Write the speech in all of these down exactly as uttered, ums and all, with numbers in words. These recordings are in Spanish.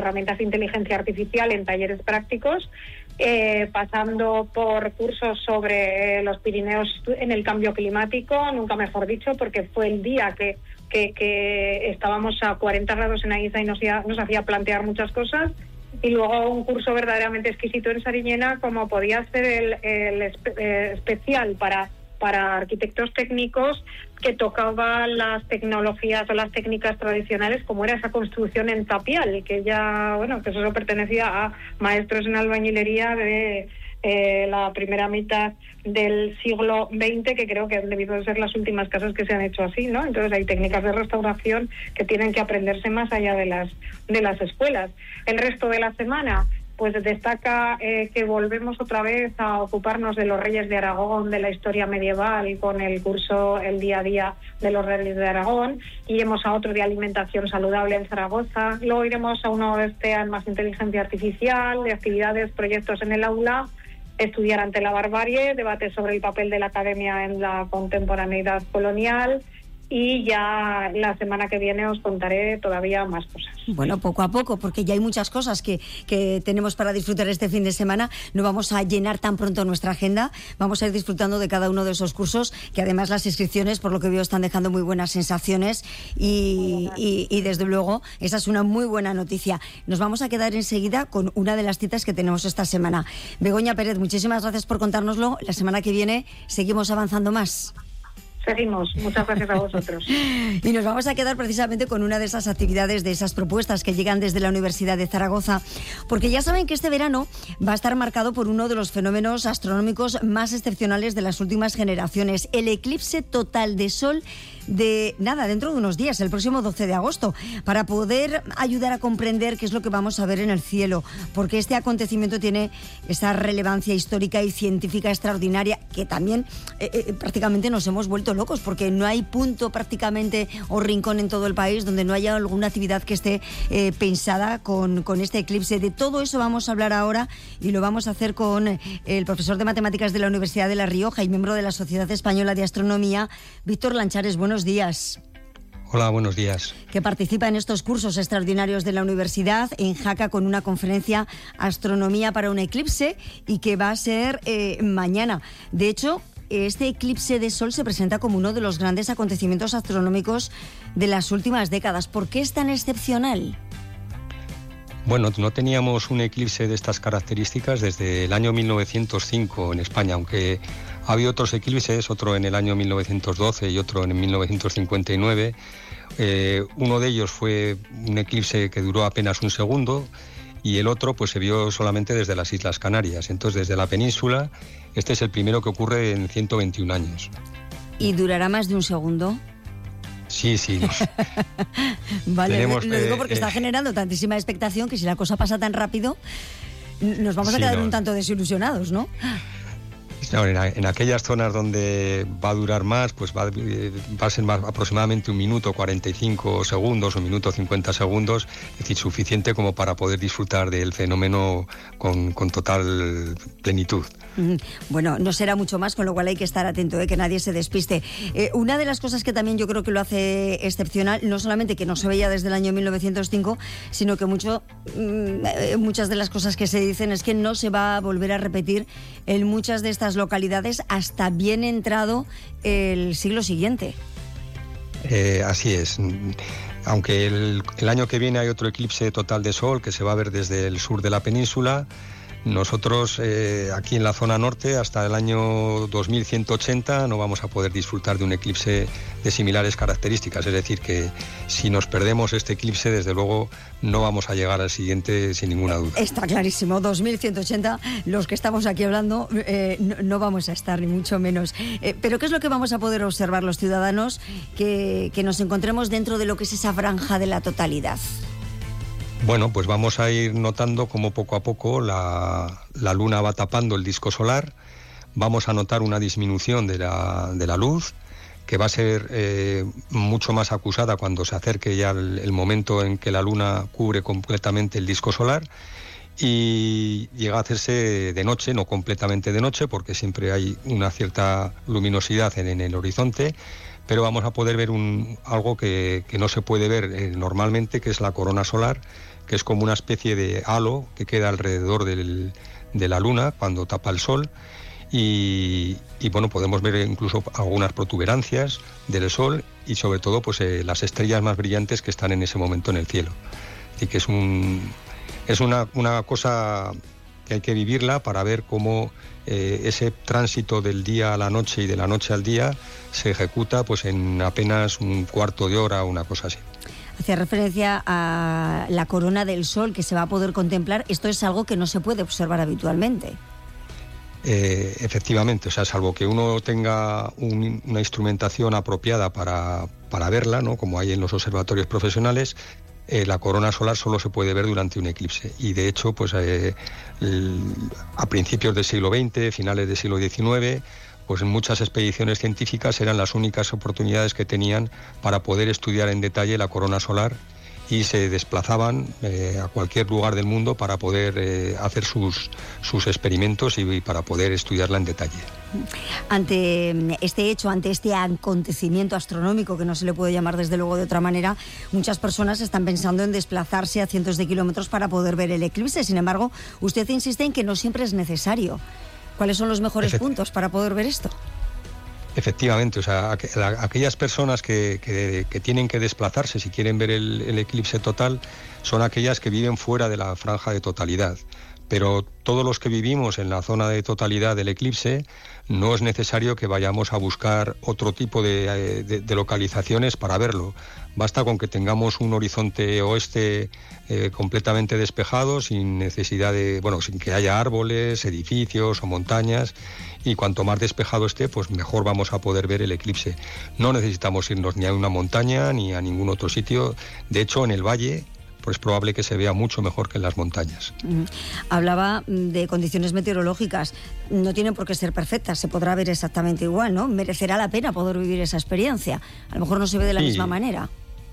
herramientas de inteligencia artificial en talleres prácticos, eh, pasando por cursos sobre los Pirineos en el cambio climático, nunca mejor dicho, porque fue el día que, que, que estábamos a cuarenta grados en Aiza y nos, nos hacía plantear muchas cosas. Y luego un curso verdaderamente exquisito en Sariñena, como podía ser el, el espe- eh, especial para, para arquitectos técnicos, que tocaba las tecnologías o las técnicas tradicionales, como era esa construcción en tapial, que ya, bueno, que eso pertenecía a maestros en albañilería de eh, la primera mitad del siglo veinte, que creo que han debido de ser las últimas casas que se han hecho así, ¿no? Entonces hay técnicas de restauración que tienen que aprenderse más allá de las de las escuelas. El resto de la semana, pues destaca eh, que volvemos otra vez a ocuparnos de los Reyes de Aragón, de la historia medieval, con el curso El día a día de los Reyes de Aragón. Iremos a otro de alimentación saludable en Zaragoza. Luego iremos a uno de este en más inteligencia artificial, de actividades, proyectos en el aula, estudiar ante la barbarie, debate sobre el papel de la academia en la contemporaneidad colonial. Y ya la semana que viene os contaré todavía más cosas. Bueno, poco a poco, porque ya hay muchas cosas que, que tenemos para disfrutar este fin de semana. No vamos a llenar tan pronto nuestra agenda. Vamos a ir disfrutando de cada uno de esos cursos, que además las inscripciones, por lo que veo, están dejando muy buenas sensaciones. Y, y, y desde luego, esa es una muy buena noticia. Nos vamos a quedar enseguida con una de las citas que tenemos esta semana. Begoña Pérez, muchísimas gracias por contárnoslo. La semana que viene seguimos avanzando más. Seguimos, muchas gracias a vosotros. Y nos vamos a quedar precisamente con una de esas actividades, de esas propuestas que llegan desde la Universidad de Zaragoza, porque ya saben que este verano va a estar marcado por uno de los fenómenos astronómicos más excepcionales de las últimas generaciones, el eclipse total de sol de nada, dentro de unos días, el próximo doce de agosto, para poder ayudar a comprender qué es lo que vamos a ver en el cielo, porque este acontecimiento tiene esa relevancia histórica y científica extraordinaria, que también eh, eh, prácticamente nos hemos vuelto locos, porque no hay punto prácticamente o rincón en todo el país donde no haya alguna actividad que esté eh, pensada con, con este eclipse. De todo eso vamos a hablar ahora, y lo vamos a hacer con el profesor de matemáticas de la Universidad de La Rioja y miembro de la Sociedad Española de Astronomía, Víctor Lanchares. Buenos días. Hola, buenos días. Que participa en estos cursos extraordinarios de la universidad en Jaca con una conferencia Astronomía para un eclipse, y que va a ser eh, mañana. De hecho, este eclipse de sol se presenta como uno de los grandes acontecimientos astronómicos de las últimas décadas. ¿Por qué es tan excepcional? Bueno, no teníamos un eclipse de estas características desde el año mil novecientos cinco en España, aunque ha habido otros eclipses, otro en el año mil novecientos doce y otro en mil novecientos cincuenta y nueve. Eh, uno de ellos fue un eclipse que duró apenas un segundo, y el otro pues se vio solamente desde las Islas Canarias. Entonces, desde la península, este es el primero que ocurre en ciento veintiún años. ¿Y durará más de un segundo? Sí, sí. Vale, Tenemos, lo digo porque eh, está eh, generando tantísima expectación que si la cosa pasa tan rápido, nos vamos a sí, quedar no. un tanto desilusionados, ¿no? No, en, en aquellas zonas donde va a durar más, pues va, va a ser más, aproximadamente un minuto cuarenta y cinco segundos, un minuto cincuenta segundos, es decir, suficiente como para poder disfrutar del fenómeno con, con total plenitud. Bueno, no será mucho más, con lo cual hay que estar atento, ¿eh? Que nadie se despiste. Eh, una de las cosas que también yo creo que lo hace excepcional, no solamente que no se veía desde el año mil novecientos cinco, sino que mucho, mm, muchas de las cosas que se dicen es que no se va a volver a repetir en muchas de estas localidades hasta bien entrado el siglo siguiente. Eh, así es. Aunque el, el año que viene hay otro eclipse total de sol que se va a ver desde el sur de la península, nosotros eh, aquí en la zona norte hasta el año dos mil ciento ochenta no vamos a poder disfrutar de un eclipse de similares características. Es decir, que si nos perdemos este eclipse, desde luego no vamos a llegar al siguiente sin ninguna duda. Está clarísimo, dos mil ciento ochenta, los que estamos aquí hablando eh, no, no vamos a estar, ni mucho menos. Eh, pero ¿qué es lo que vamos a poder observar los ciudadanos que, que nos encontremos dentro de lo que es esa franja de la totalidad? Bueno, pues vamos a ir notando cómo poco a poco la, la luna va tapando el disco solar. Vamos a notar una disminución de la, de la luz, que va a ser eh, mucho más acusada cuando se acerque ya el, el momento en que la luna cubre completamente el disco solar, y llega a hacerse de noche, no completamente de noche, porque siempre hay una cierta luminosidad en, en el horizonte, pero vamos a poder ver un, algo que, que no se puede ver eh, normalmente, que es la corona solar, que es como una especie de halo que queda alrededor del, de la luna cuando tapa el sol. Y, y bueno, podemos ver incluso algunas protuberancias del sol y sobre todo pues eh, las estrellas más brillantes que están en ese momento en el cielo. Así que es un es una, una cosa que hay que vivirla para ver cómo eh, ese tránsito del día a la noche y de la noche al día se ejecuta pues en apenas un cuarto de hora o una cosa así. Hacía referencia a la corona del sol que se va a poder contemplar. Esto es algo que no se puede observar habitualmente. Eh, efectivamente, o sea, salvo que uno tenga un, una instrumentación apropiada para, para verla, ¿no?, como hay en los observatorios profesionales, eh, la corona solar solo se puede ver durante un eclipse. Y de hecho, pues eh, el, a principios del siglo veinte, finales del siglo diecinueve, pues en muchas expediciones científicas eran las únicas oportunidades que tenían para poder estudiar en detalle la corona solar, y se desplazaban eh, a cualquier lugar del mundo para poder eh, hacer sus, sus experimentos y, y para poder estudiarla en detalle. Ante este hecho, ante este acontecimiento astronómico, que no se le puede llamar desde luego de otra manera, muchas personas están pensando en desplazarse a cientos de kilómetros para poder ver el eclipse. Sin embargo, usted insiste en que no siempre es necesario. ¿Cuáles son los mejores Efect- puntos para poder ver esto? Efectivamente, o sea, aqu- la, aquellas personas que, que, que tienen que desplazarse si quieren ver el, el eclipse total son aquellas que viven fuera de la franja de totalidad. Pero todos los que vivimos en la zona de totalidad del eclipse no es necesario que vayamos a buscar otro tipo de, de, de localizaciones para verlo. Basta con que tengamos un horizonte oeste eh, completamente despejado, sin necesidad de, bueno, sin que haya árboles, edificios o montañas, y cuanto más despejado esté, pues mejor vamos a poder ver el eclipse. No necesitamos irnos ni a una montaña ni a ningún otro sitio. De hecho, en el valle pues es probable que se vea mucho mejor que en las montañas. Mm. Hablaba de condiciones meteorológicas. No tienen por qué ser perfectas, se podrá ver exactamente igual, ¿no? Merecerá la pena poder vivir esa experiencia. A lo mejor no se ve de la sí. misma manera.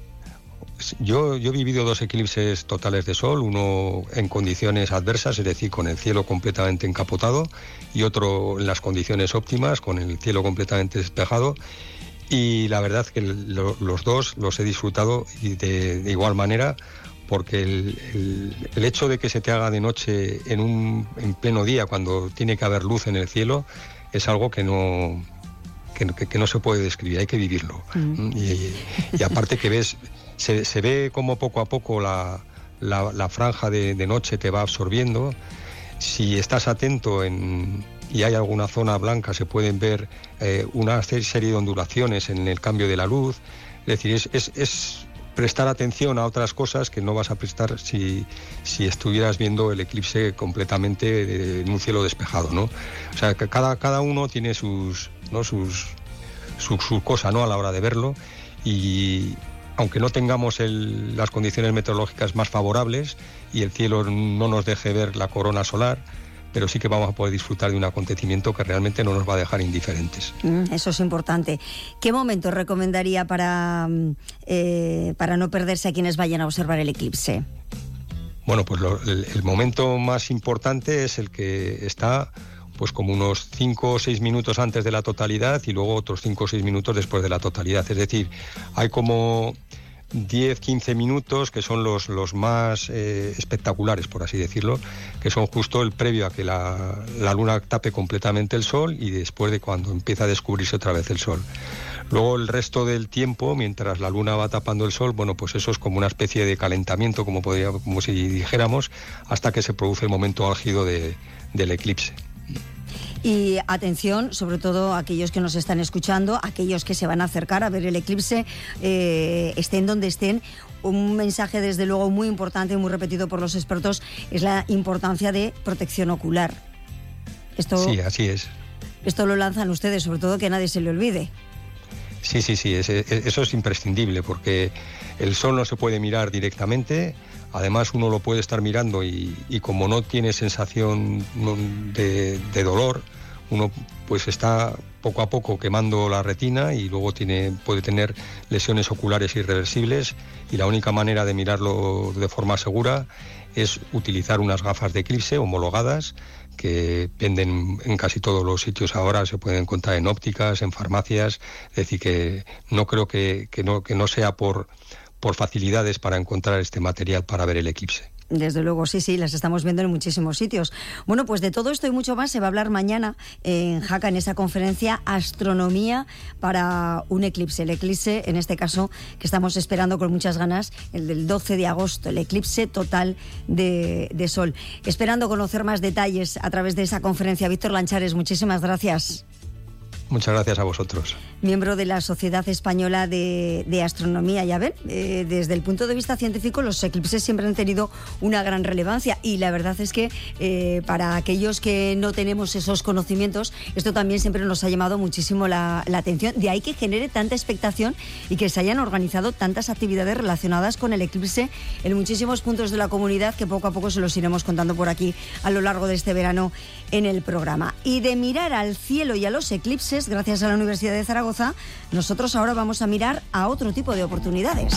Yo, yo he vivido dos eclipses totales de sol, uno en condiciones adversas, es decir, con el cielo completamente encapotado, y otro en las condiciones óptimas, con el cielo completamente despejado. Y la verdad que lo, los dos los he disfrutado de, de igual manera, porque el, el, el hecho de que se te haga de noche en un en pleno día, cuando tiene que haber luz en el cielo, es algo que no que, que, que no se puede describir, hay que vivirlo. Mm. Y, y aparte que ves, se, se ve como poco a poco la, la, la franja de, de noche te va absorbiendo. Si estás atento en, y hay alguna zona blanca, se pueden ver eh, una serie de ondulaciones en el cambio de la luz. Es decir, es, es, es prestar atención a otras cosas que no vas a prestar si, si estuvieras viendo el eclipse completamente en un cielo despejado, ¿no? O sea, que cada, cada uno tiene sus, ¿no? sus, su, su cosa, ¿no?, a la hora de verlo, y aunque no tengamos el, las condiciones meteorológicas más favorables y el cielo no nos deje ver la corona solar, pero sí que vamos a poder disfrutar de un acontecimiento que realmente no nos va a dejar indiferentes. Mm, eso es importante. ¿Qué momento recomendaría para, eh, para no perderse a quienes vayan a observar el eclipse? Bueno, pues lo, el, el momento más importante es el que está pues como unos cinco o seis minutos antes de la totalidad y luego otros cinco o seis minutos después de la totalidad. Es decir, hay como diez, quince minutos que son los, los más eh, espectaculares, por así decirlo, que son justo el previo a que la, la luna tape completamente el sol y después de cuando empieza a descubrirse otra vez el sol. Luego el resto del tiempo, mientras la luna va tapando el sol, bueno, pues eso es como una especie de calentamiento, como, podría, como si dijéramos, hasta que se produce el momento álgido de, del eclipse. Y atención, sobre todo aquellos que nos están escuchando, aquellos que se van a acercar a ver el eclipse, eh, estén donde estén. Un mensaje desde luego muy importante, muy repetido por los expertos, es la importancia de protección ocular. Esto, sí, así es. Esto lo lanzan ustedes, sobre todo que nadie se le olvide. Sí, sí, sí, es, es, eso es imprescindible, porque el sol no se puede mirar directamente. Además uno lo puede estar mirando y, y como no tiene sensación de, de dolor, uno pues está poco a poco quemando la retina y luego tiene, puede tener lesiones oculares irreversibles, y la única manera de mirarlo de forma segura es utilizar unas gafas de eclipse homologadas que venden en casi todos los sitios ahora, se pueden encontrar en ópticas, en farmacias. Es decir, que no creo que, que, no, que no sea por... por facilidades para encontrar este material para ver el eclipse. Desde luego, sí, sí, las estamos viendo en muchísimos sitios. Bueno, pues de todo esto y mucho más se va a hablar mañana en Jaca, en esa conferencia Astronomía para un eclipse. El eclipse, en este caso, que estamos esperando con muchas ganas, el del doce de agosto, el eclipse total de, de Sol. Esperando conocer más detalles a través de esa conferencia. Víctor Lanchares, muchísimas gracias. Muchas gracias a vosotros. Miembro de la Sociedad Española de, de Astronomía. Ya ven, eh, desde el punto de vista científico los eclipses siempre han tenido una gran relevancia y la verdad es que eh, para aquellos que no tenemos esos conocimientos, esto también siempre nos ha llamado muchísimo la, la atención. De ahí que genere tanta expectación y que se hayan organizado tantas actividades relacionadas con el eclipse en muchísimos puntos de la comunidad, que poco a poco se los iremos contando por aquí a lo largo de este verano en el programa. Y de mirar al cielo y a los eclipses, gracias a la Universidad de Zaragoza, nosotros ahora vamos a mirar a otro tipo de oportunidades.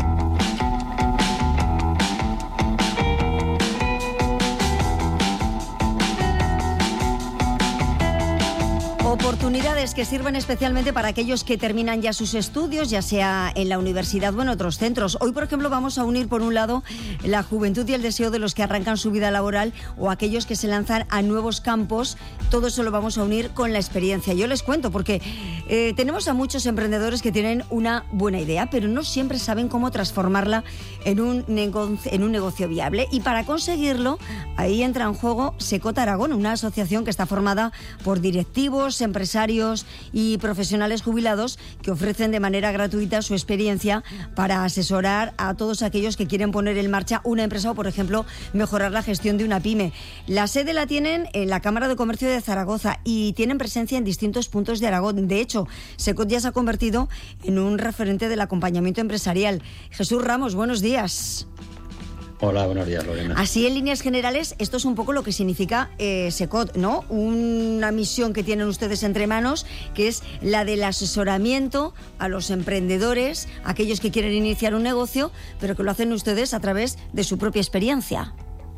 Oportunidades que sirven especialmente para aquellos que terminan ya sus estudios, ya sea en la universidad o en otros centros. Hoy, por ejemplo, vamos a unir, por un lado, la juventud y el deseo de los que arrancan su vida laboral o aquellos que se lanzan a nuevos campos. Todo eso lo vamos a unir con la experiencia. Yo les cuento, porque eh, tenemos a muchos emprendedores que tienen una buena idea, pero no siempre saben cómo transformarla en un, nego- en un negocio viable. Y para conseguirlo, ahí entra en juego Secot Aragón, una asociación que está formada por directivos, empresarios y profesionales jubilados que ofrecen de manera gratuita su experiencia para asesorar a todos aquellos que quieren poner en marcha una empresa o, por ejemplo, mejorar la gestión de una pyme. La sede la tienen en la Cámara de Comercio de Zaragoza y tienen presencia en distintos puntos de Aragón. De hecho, Secot ya se ha convertido en un referente del acompañamiento empresarial. Jesús Ramos, buenos días. Hola, buenos días, Lorena. Así, en líneas generales, esto es un poco lo que significa eh, Secot, ¿no? Una misión que tienen ustedes entre manos, que es la del asesoramiento a los emprendedores, aquellos que quieren iniciar un negocio, pero que lo hacen ustedes a través de su propia experiencia.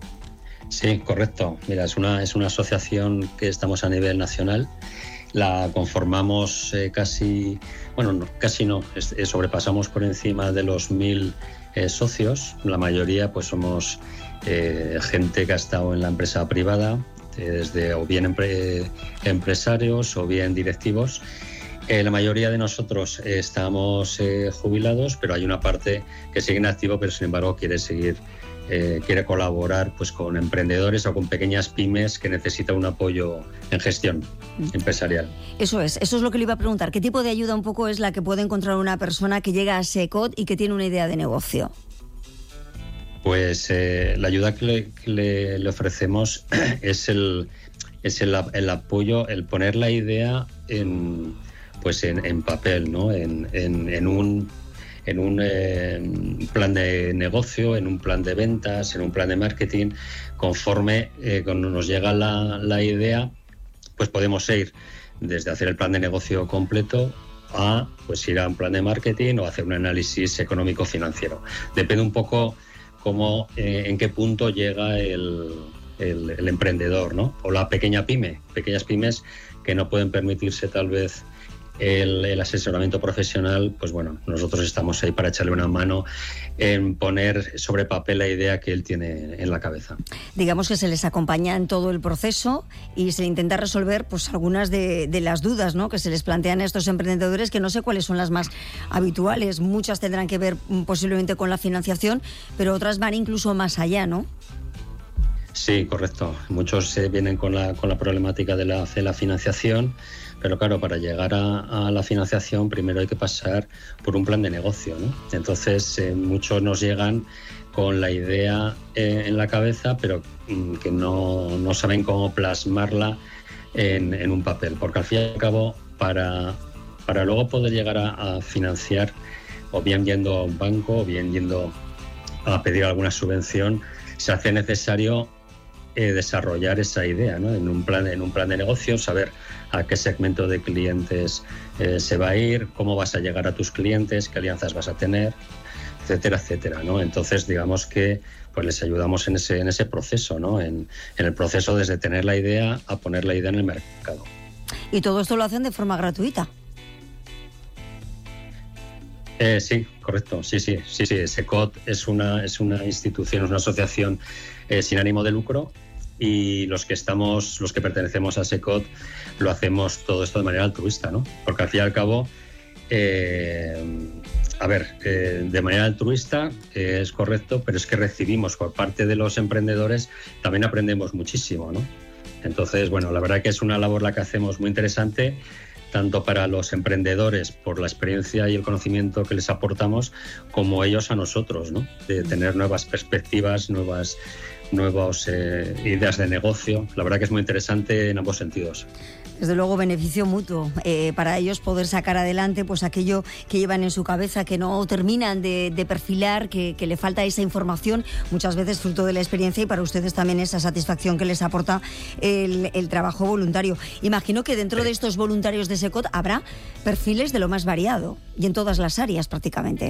Sí, correcto. Mira, es una, es una asociación que estamos a nivel nacional. La conformamos eh, casi, bueno, no, casi no, es, es, sobrepasamos por encima de los mil eh, socios. La mayoría pues somos eh, gente que ha estado en la empresa privada, eh, desde o bien empre, empresarios o bien directivos. Eh, la mayoría de nosotros eh, estamos eh, jubilados, pero hay una parte que sigue en activo, pero sin embargo quiere seguir Eh, quiere colaborar pues con emprendedores o con pequeñas pymes que necesitan un apoyo en gestión empresarial. Eso es, eso es lo que le iba a preguntar. ¿Qué tipo de ayuda un poco es la que puede encontrar una persona que llega a Secot y que tiene una idea de negocio? Pues eh, la ayuda que le, que le, le ofrecemos es el es el, el apoyo, el poner la idea en pues en, en papel, ¿no? En, en, en un en un eh, plan de negocio, en un plan de ventas, en un plan de marketing. Conforme eh, cuando nos llega la, la idea, pues podemos ir desde hacer el plan de negocio completo a pues ir a un plan de marketing o hacer un análisis económico-financiero. Depende un poco cómo, eh, en qué punto llega el, el, el emprendedor, ¿no? O la pequeña pyme, pequeñas pymes que no pueden permitirse tal vez El, el asesoramiento profesional. Pues bueno, nosotros estamos ahí para echarle una mano en poner sobre papel la idea que él tiene en la cabeza. Digamos que se les acompaña en todo el proceso y se le intenta resolver pues algunas de, de las dudas, ¿no?, que se les plantean a estos emprendedores, que no sé cuáles son las más habituales. Muchas tendrán que ver posiblemente con la financiación, pero otras van incluso más allá, ¿no? Sí, correcto. Muchos eh, vienen con la, con la problemática de la, de la financiación. Pero claro, para llegar a, a la financiación primero hay que pasar por un plan de negocio, ¿no? Entonces eh, muchos nos llegan con la idea eh, en la cabeza, pero mm, que no, no saben cómo plasmarla en, en un papel. Porque al fin y al cabo, para, para luego poder llegar a, a financiar, o bien yendo a un banco, o bien yendo a pedir alguna subvención, se hace necesario eh, desarrollar esa idea, ¿no? En un plan, en un plan de negocio, saber a qué segmento de clientes eh, se va a ir, cómo vas a llegar a tus clientes, qué alianzas vas a tener, etcétera, etcétera, ¿no? Entonces, digamos que pues les ayudamos en ese, en ese proceso, ¿no? En, en el proceso desde tener la idea a poner la idea en el mercado. ¿Y todo esto lo hacen de forma gratuita? Eh, sí, correcto, sí, sí, sí, sí. SECOT es una, es una institución, es una asociación eh, sin ánimo de lucro, y los que estamos, los que pertenecemos a SECOT, lo hacemos todo esto de manera altruista, ¿no? Porque al fin y al cabo, eh, a ver, eh, de manera altruista eh, es correcto, pero es que recibimos por parte de los emprendedores, también aprendemos muchísimo, ¿no? Entonces, bueno, la verdad que es una labor la que hacemos muy interesante, tanto para los emprendedores por la experiencia y el conocimiento que les aportamos, como ellos a nosotros, ¿no? De tener nuevas perspectivas, nuevas, nuevas eh, ideas de negocio. La verdad que es muy interesante en ambos sentidos. Desde luego, beneficio mutuo eh, para ellos poder sacar adelante pues aquello que llevan en su cabeza, que no terminan de, de perfilar, que, que le falta esa información, muchas veces fruto de la experiencia, y para ustedes también esa satisfacción que les aporta el, el trabajo voluntario. Imagino que dentro de estos voluntarios de SECOT habrá perfiles de lo más variado y en todas las áreas prácticamente.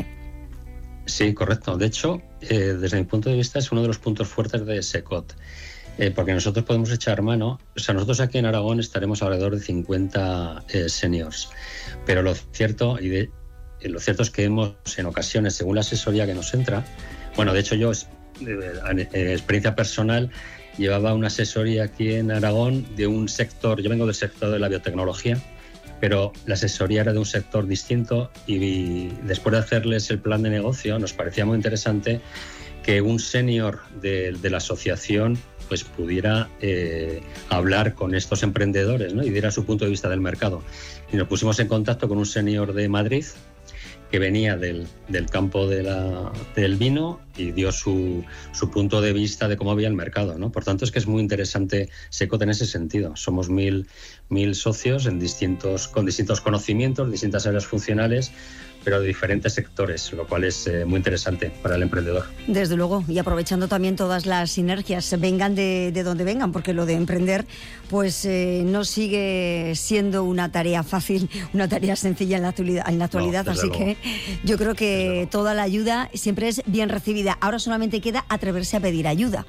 Sí, correcto. De hecho, eh, desde mi punto de vista es uno de los puntos fuertes de SECOT. Eh, porque nosotros podemos echar mano, o sea, nosotros aquí en Aragón estaremos alrededor de cincuenta eh, seniors, pero lo cierto, y de, eh, lo cierto es que hemos, en ocasiones, según la asesoría que nos entra, bueno, de hecho yo, eh, eh, experiencia personal, llevaba una asesoría aquí en Aragón de un sector, yo vengo del sector de la biotecnología, pero la asesoría era de un sector distinto, y, y después de hacerles el plan de negocio nos parecía muy interesante que un senior de, de la asociación pues pudiera eh, hablar con estos emprendedores, ¿no? Y diera su punto de vista del mercado. Y nos pusimos en contacto con un senior de Madrid que venía del, del campo de la, del vino, y dio su, su punto de vista de cómo había el mercado, ¿no? Por tanto, es que es muy interesante SECOT en ese sentido. Somos mil, mil socios en distintos, con distintos conocimientos, distintas áreas funcionales, pero de diferentes sectores, lo cual es eh, muy interesante para el emprendedor. Desde luego, y aprovechando también todas las sinergias, vengan de, de donde vengan, porque lo de emprender pues eh, no sigue siendo una tarea fácil, una tarea sencilla en la actualidad, en la actualidad no, así luego. que yo creo que toda la ayuda siempre es bien recibida. Ahora solamente queda atreverse a pedir ayuda.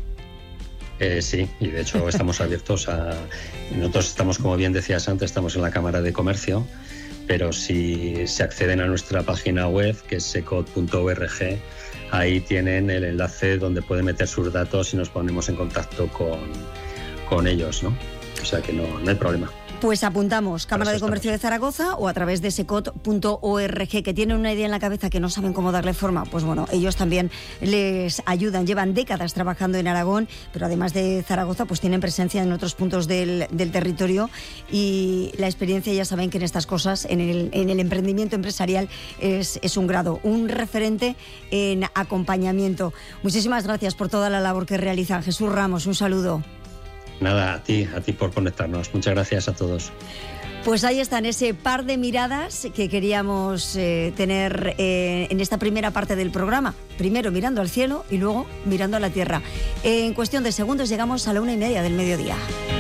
Eh, sí, y de hecho estamos abiertos a... Nosotros estamos, como bien decías antes, estamos en la Cámara de Comercio, pero si se acceden a nuestra página web, que es secot punto org, ahí tienen el enlace donde pueden meter sus datos y nos ponemos en contacto con, con ellos, ¿no? O sea que no, no hay problema. Pues apuntamos, Cámara de Comercio de Zaragoza, o a través de secot punto org, que tienen una idea en la cabeza que no saben cómo darle forma. Pues bueno, ellos también les ayudan. Llevan décadas trabajando en Aragón, pero además de Zaragoza, pues tienen presencia en otros puntos del, del territorio, y la experiencia, ya saben que en estas cosas, en el, en el emprendimiento empresarial, es, es un grado, un referente en acompañamiento. Muchísimas gracias por toda la labor que realizan. Jesús Ramos, un saludo. Nada, a ti, a ti por conectarnos. Muchas gracias a todos. Pues ahí están ese par de miradas que queríamos eh, tener eh, en esta primera parte del programa. Primero mirando al cielo y luego mirando a la tierra. En cuestión de segundos llegamos a la una y media del mediodía.